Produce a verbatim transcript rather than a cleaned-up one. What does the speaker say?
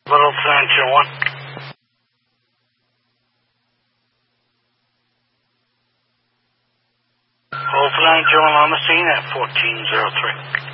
Little nine two one. Hold for nine two one on the scene at fourteen zero three.